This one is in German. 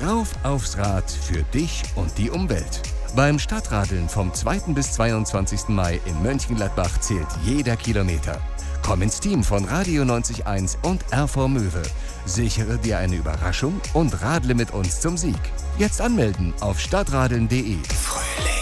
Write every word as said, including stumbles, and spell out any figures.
Rauf aufs Rad für dich und die Umwelt. Beim Stadtradeln vom zweiten bis zweiundzwanzigsten Mai in Mönchengladbach zählt jeder Kilometer. Komm ins Team von Radio neunzig Komma eins und R V Möwe. Sichere dir eine Überraschung und radle mit uns zum Sieg. Jetzt anmelden auf stadtradeln punkt de. Frühling.